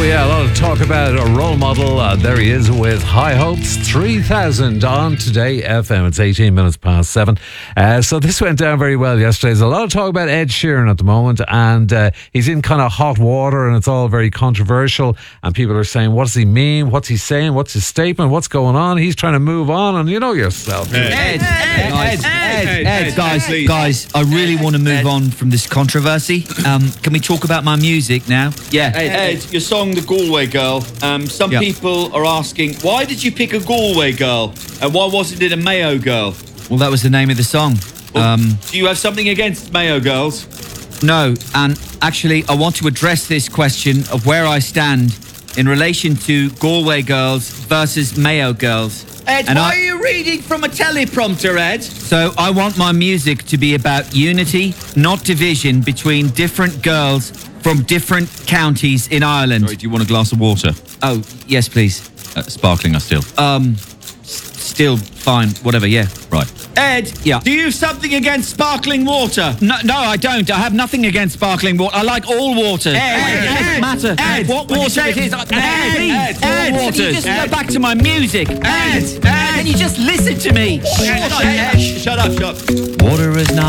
Yeah, a lot of talk about a role model. There he is with High Hopes, 3000 on Today FM. It's 18 minutes past 7. So this went down very well yesterday. There's a lot of talk about Ed Sheeran at the moment, and he's in kind of hot water, and it's all very controversial. And people are saying, what does he mean? What's he saying? What's his statement? What's going on? He's trying to move on, and you know yourself. Ed, guys, I really want to move on from this controversy. Can we talk about my music now? Yeah. Ed, your song, The Galway Girl. Some people are asking, why did you pick a Galway girl? And why wasn't it a Mayo girl? Well, that was the name of the song. Do you have something against Mayo girls? No, and actually, I want to address this question of where I stand in relation to Galway girls versus Mayo girls. Ed, and why are you reading from a teleprompter, Ed? So I want my music to be about unity, not division between different girls from different counties in Ireland. Sorry, do you want a glass of water? Oh, yes, please. Sparkling or still? Still fine, whatever, yeah. Right. Ed, Yeah. do you have something against sparkling water? No, I don't. I have nothing against sparkling water. I like all waters. Ed, It doesn't matter what water it is. Please, Ed, all waters. Just Ed. go back to my music. Ed, Can you just listen to me? Shut up. Water is not